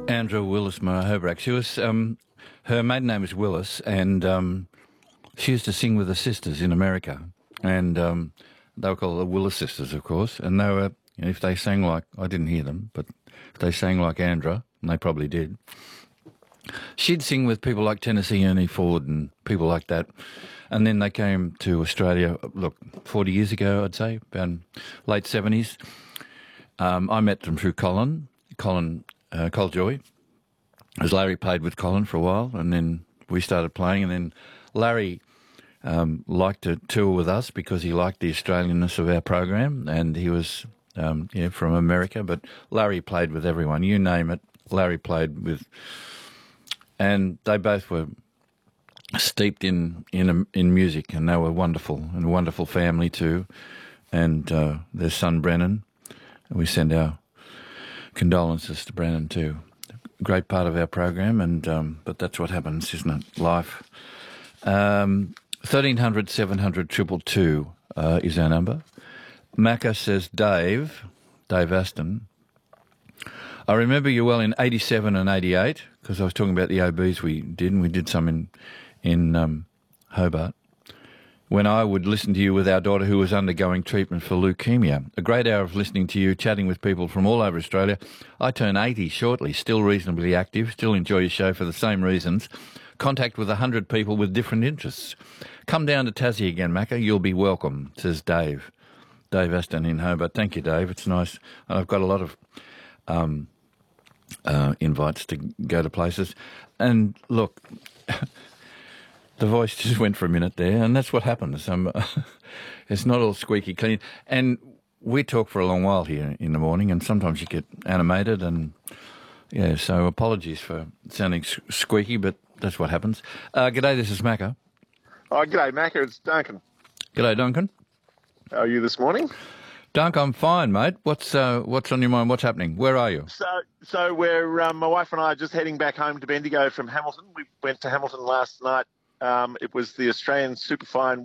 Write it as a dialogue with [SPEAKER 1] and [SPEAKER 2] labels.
[SPEAKER 1] Andrew Willis Hobrack. She was, her maiden name was Willis, and she used to sing with the sisters in America, and they were called the Willis sisters, of course. And they were, you know, if they sang like, I didn't hear them, but if they sang like Andra, and they probably did, she'd sing with people like Tennessee Ernie Ford and people like that. And then they came to Australia, look, 40 years ago, I'd say, about late 70s. I met them through Colin Joy, as Larry played with Colin for a while, and then we started playing, and then Larry liked to tour with us because he liked the Australianness of our program, and he was from America, but Larry played with everyone. You name it, Larry played with, and they both were steeped in music, and they were wonderful, and a wonderful family too, and their son Brennan. We send our condolences to Brennan too. Great part of our program, and but that's what happens, isn't it? Life. 1300 700 222 is our number. Macca says, Dave Aston, I remember you well in 87 and 88, because I was talking about the OBs we did, and we did some in Hobart, when I would listen to you with our daughter who was undergoing treatment for leukemia. A great hour of listening to you, chatting with people from all over Australia. I turn 80 shortly, still reasonably active, still enjoy your show for the same reasons. Contact with 100 people with different interests. Come down to Tassie again, Macca. You'll be welcome, says Dave. Dave Aston in Hobart. Thank you, Dave. It's nice. I've got a lot of invites to go to places. And look... The voice just went for a minute there, and that's what happens. It's not all squeaky clean. And we talk for a long while here in the morning, and sometimes you get animated, and yeah, so apologies for sounding squeaky, but that's what happens. G'day, this is Macca.
[SPEAKER 2] Oh, g'day, Macca. It's Duncan.
[SPEAKER 1] G'day, Duncan.
[SPEAKER 2] How are you this morning?
[SPEAKER 1] Dunk, I'm fine, mate. What's on your mind? What's happening? Where are you?
[SPEAKER 2] So we're my wife and I are just heading back home to Bendigo from Hamilton. We went to Hamilton last night. It was the Australian Superfine